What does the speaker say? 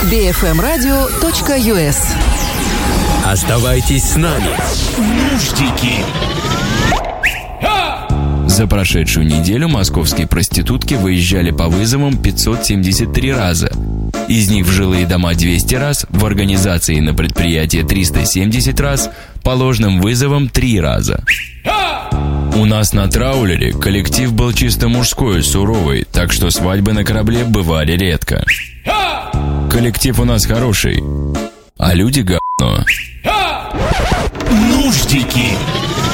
bfmradio.us. Оставайтесь с нами. Нуждики. За прошедшую неделю московские проститутки выезжали по вызовам 573 раза. Из них в жилые дома 200 раз, в организации и на предприятие 370 раз, по ложным вызовам 3 раза. У нас на траулере коллектив был чисто мужской, суровый, так что свадьбы на корабле бывали редко. Коллектив у нас хороший, а люди говно. Нуждики.